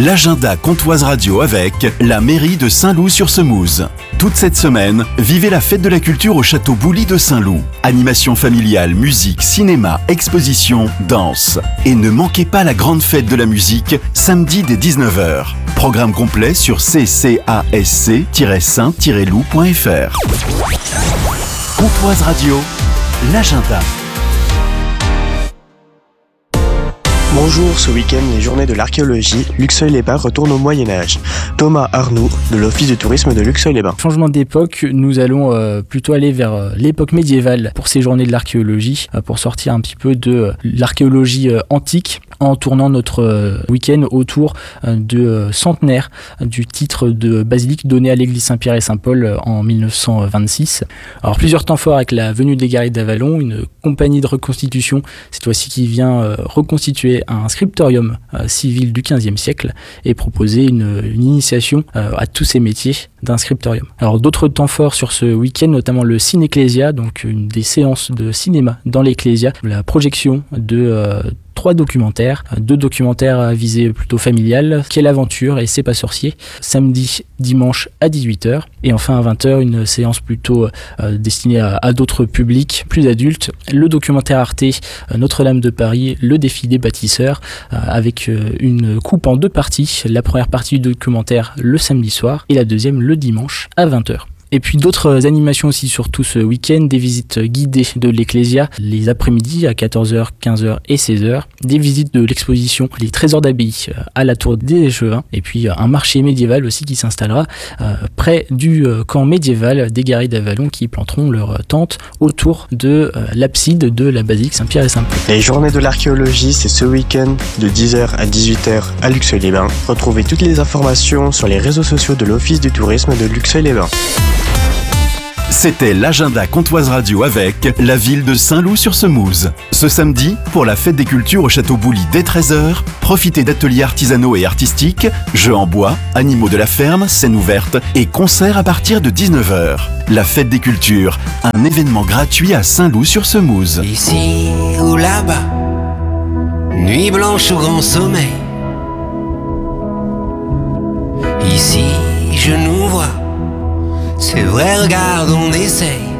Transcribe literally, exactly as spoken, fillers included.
l'agenda Comtoise Radio avec la mairie de Saint-Loup-sur-Semouse. Toute cette semaine, vivez la fête de la culture au château Boully de Saint-Loup. Animation familiale, musique, cinéma, exposition, danse. Et ne manquez pas la grande fête de la musique, samedi dès dix-neuf heures. Programme complet sur c c a s c tiret saint tiret loup point f r. Comtoise Radio, l'agenda. Bonjour, ce week-end, les journées de l'archéologie, Luxeuil-les-Bains retourne au Moyen-Âge. Thomas Arnoux, de l'Office du tourisme de Luxeuil-les-Bains. Changement d'époque, nous allons euh, plutôt aller vers euh, l'époque médiévale pour ces journées de l'archéologie, euh, pour sortir un petit peu de euh, l'archéologie euh, antique, en tournant notre euh, week-end autour euh, de euh, centenaire euh, du titre de basilique donné à l'église Saint-Pierre et Saint-Paul euh, en dix-neuf cent vingt-six. Alors plusieurs temps forts avec la venue des Garrigues d'Avallon, une compagnie de reconstitution, cette fois-ci qui vient euh, reconstituer un scriptorium euh, civil du quinzième siècle et proposer une, une initiation euh, à tous ces métiers d'un scriptorium. Alors d'autres temps forts sur ce week-end, notamment le Ciné-Ecclésia, donc une des séances de cinéma dans l'Ecclésia, la projection de euh, trois documentaires, deux documentaires à visée plutôt familiale, Quelle aventure et C'est pas sorcier, samedi, dimanche à dix-huit heures, et enfin à vingt heures, une séance plutôt euh, destinée à, à d'autres publics plus adultes, le documentaire Arte, euh, Notre-Dame de Paris, le défi des bâtisseurs, euh, avec euh, une coupe en deux parties, la première partie du documentaire le samedi soir, et la deuxième le dimanche à vingt heures. Et puis d'autres animations aussi sur tout ce week-end, des visites guidées de l'Ecclésia les après-midi à quatorze heures, quinze heures et seize heures, des visites de l'exposition Les Trésors d'Abbaye à la Tour des Échevins, et puis un marché médiéval aussi qui s'installera euh, près du euh, camp médiéval des Garrigues d'Avallon qui planteront leur tente autour de euh, l'abside de la basilique Saint-Pierre et Saint-Paul. Les journées de l'archéologie, c'est ce week-end de dix heures à dix-huit heures à Luxeuil-les-Bains. Retrouvez toutes les informations sur les réseaux sociaux de l'Office du tourisme de Luxeuil-les-Bains. C'était l'agenda Comtoise Radio avec la ville de Saint-Loup-sur-Semouse. Ce samedi, pour la fête des cultures au château Boully dès treize heures, profitez d'ateliers artisanaux et artistiques, jeux en bois, animaux de la ferme, scènes ouvertes et concerts à partir de dix-neuf heures. La fête des cultures, un événement gratuit à Saint-Loup-sur-Semouse. Ici ou là-bas, nuit blanche ou grand sommeil. Ici, je nous vois. C'est vrai, regarde, on essaye.